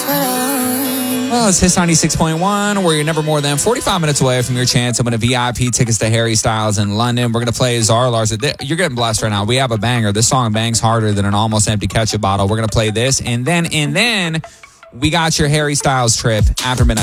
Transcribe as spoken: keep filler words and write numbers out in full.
Well, it's Hits ninety-six point one, where you're never more than forty-five minutes away from your chance to win a V I P tickets to Harry Styles in London. We're going to play Zara Larsson. You're getting blessed right now. We have a banger. This song bangs harder than an almost empty ketchup bottle. We're going to play this, and then, and then we got your Harry Styles trip after midnight.